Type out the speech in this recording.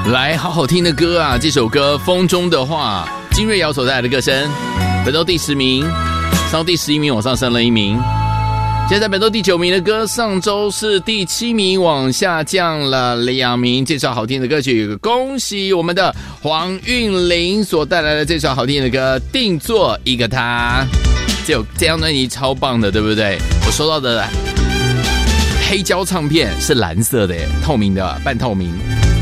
来，好好听的歌啊！这首歌《风中的话》，金瑞瑶所带来的歌声，本周第10名，上第11名往上升了1名。现在本周第9名的歌，上周是第7名往下降了2名。这首好听的歌曲，恭喜我们的黄韵玲所带来的这首好听的歌《定做一个他》。这张专辑超棒的，对不对？我收到的黑胶唱片是蓝色的耶，透明的，半透明。